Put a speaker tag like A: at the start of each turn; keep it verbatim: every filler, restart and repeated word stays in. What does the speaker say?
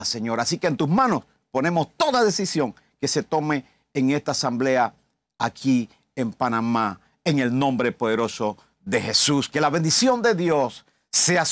A: Señor. Así que en tus manos ponemos toda decisión que se tome en esta asamblea aquí en Panamá, en el nombre poderoso de Jesús. Que la bendición de Dios sea